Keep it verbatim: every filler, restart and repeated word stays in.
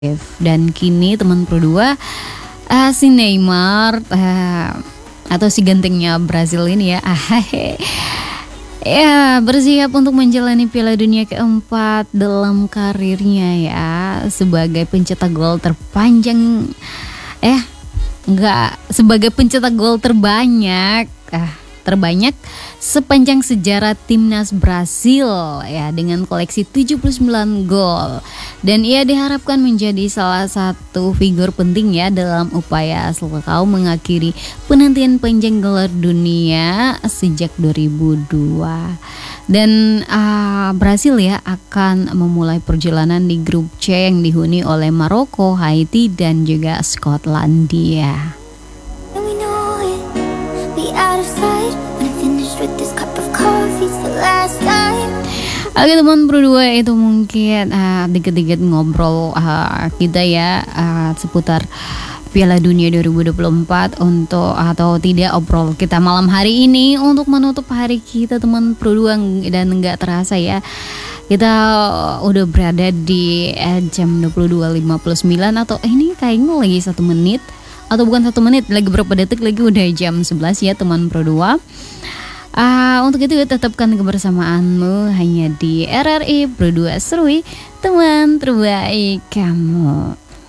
Dan kini teman Pro dua uh, si Neymar uh, atau si gantengnya Brazil ini ya, ahahe, ya bersiap untuk menjalani Piala Dunia keempat dalam karirnya ya, sebagai pencetak gol terpanjang, eh enggak, sebagai pencetak gol terbanyak, ah terbanyak sepanjang sejarah timnas Brasil ya, dengan koleksi tujuh puluh sembilan gol, dan ia diharapkan menjadi salah satu figur penting ya dalam upaya Selekau mengakhiri penantian panjang gelar dunia sejak dua ribu dua. Dan uh, Brasil ya akan memulai perjalanan di grup C yang dihuni oleh Maroko, Haiti dan juga Skotlandia. Oke teman Pro dua, itu mungkin uh, dikit-dikit ngobrol uh, kita ya uh, seputar Piala Dunia dua ribu dua puluh empat untuk atau tidak obrol kita malam hari ini untuk menutup hari kita teman Pro dua. Dan nggak terasa ya kita udah berada di uh, jam dua puluh dua lewat lima puluh sembilan, atau eh, ini kayaknya lagi satu menit atau bukan satu menit, lagi berapa detik lagi udah jam sebelas ya teman Pro dua. Uh, untuk itu tetapkan kebersamaanmu hanya di R R I Pro dua Serui, teman terbaik kamu.